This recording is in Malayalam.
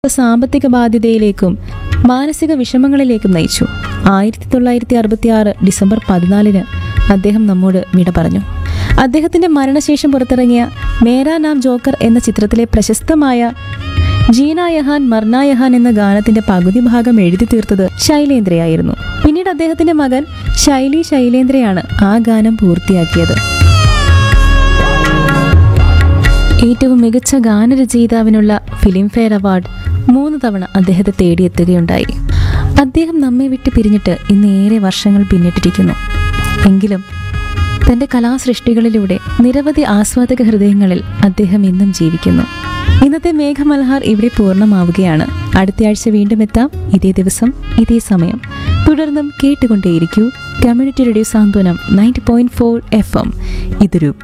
സാമ്പത്തിക ബാധ്യതയിലേക്കും മാനസിക വിഷമങ്ങളിലേക്കും നയിച്ചു. 1966 ഡിസംബർ 14 അദ്ദേഹം നമ്മോട് വിട പറഞ്ഞു. അദ്ദേഹത്തിന്റെ മരണശേഷം പുറത്തിറങ്ങിയ മേരാ നാം ജോക്കർ എന്ന ചിത്രത്തിലെ പ്രശസ്തമായ ജീന യഹാൻ മർന യഹാൻ എന്ന ഗാനത്തിന്റെ പകുതി ഭാഗം എഴുതി തീർത്തത് ശൈലേന്ദ്രയായിരുന്നു. പിന്നീട് അദ്ദേഹത്തിന്റെ മകൻ ശൈലേന്ദ്രയാണ് ആ ഗാനം പൂർത്തിയാക്കിയത്. ഏറ്റവും മികച്ച ഗാനരചയിതാവിനുള്ള ഫിലിംഫെയർ അവാർഡ് 3 തവണ അദ്ദേഹത്തെ തേടിയെത്തുകയുണ്ടായി. അദ്ദേഹം നമ്മെ വിട്ട് പിരിഞ്ഞിട്ട് ഇന്ന് ഏറെ വർഷങ്ങൾ പിന്നിട്ടിരിക്കുന്നു. എങ്കിലും തന്റെ കലാസൃഷ്ടികളിലൂടെ നിരവധി ആസ്വാദക ഹൃദയങ്ങളിൽ അദ്ദേഹം ഇന്നും ജീവിക്കുന്നു. ഇന്നത്തെ മേഘമൽഹാർ ഇവിടെ പൂർണ്ണമാവുകയാണ്. അടുത്തയാഴ്ച വീണ്ടും എത്താം, ഇതേ ദിവസം ഇതേ സമയം. തുടർന്നും കേട്ടുകൊണ്ടേയിരിക്കൂ കമ്മ്യൂണിറ്റി റേഡിയോ സാന്ത്വനം 90.4 FM. ഇതൊരു